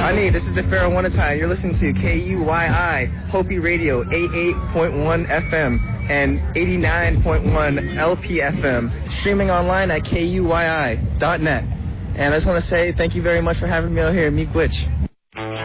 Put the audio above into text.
Ani, this is the Pharaoh One-A-Time. You're listening to KUYI, Hopi Radio, 88.1 FM and 89.1 LPFM, streaming online at KUYI.net. And I just want to say thank you very much for having me out here at Miigwech.